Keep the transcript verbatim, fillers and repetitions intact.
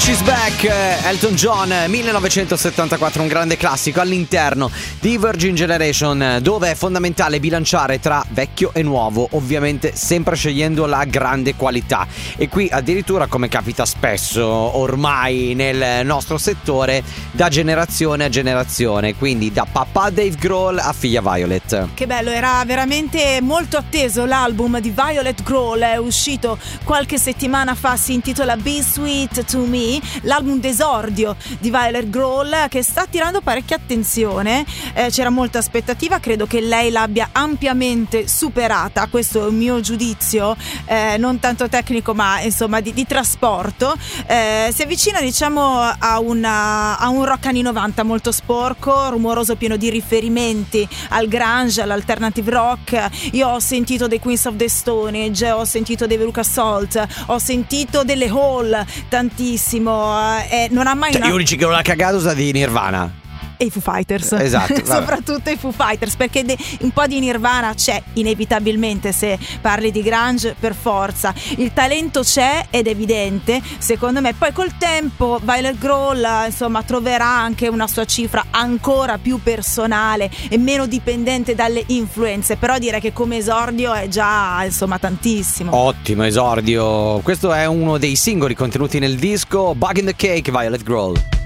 She's Back, Elton John, millenovecentosettantaquattro, un grande classico all'interno di Virgin Generation, dove è fondamentale bilanciare tra vecchio e nuovo, ovviamente sempre scegliendo la grande qualità. E qui addirittura, come capita spesso ormai nel nostro settore, da generazione a generazione, quindi da papà Dave Grohl a figlia Violet. Che bello, era veramente molto atteso l'album di Violet Grohl, è uscito qualche settimana fa, si intitola Be Sweet to Me, l'album d'esordio di Violet Grohl, che sta attirando parecchia attenzione. Eh, c'era molta aspettativa, credo che lei l'abbia ampiamente superata, questo è un mio giudizio, eh, non tanto tecnico ma insomma di, di trasporto. Eh, si avvicina diciamo a, una, a un rock anni novanta molto sporco, rumoroso, pieno di riferimenti al grunge, all'alternative rock. Io ho sentito dei Queens of the Stone Age, ho sentito dei Veruca Salt, ho sentito delle Hall tantissimo, e non ha mai cioè, una... gli unici che non ha cagato sono di Nirvana e i Foo Fighters, esatto, soprattutto i Foo Fighters, perché de- un po' di Nirvana c'è inevitabilmente se parli di grunge, per forza. Il talento c'è ed è evidente, secondo me. Poi col tempo Violet Grohl insomma troverà anche una sua cifra ancora più personale e meno dipendente dalle influenze, però direi che come esordio è già insomma tantissimo. Ottimo esordio. Questo è uno dei singoli contenuti nel disco Bug in the Cake, Violet Grohl.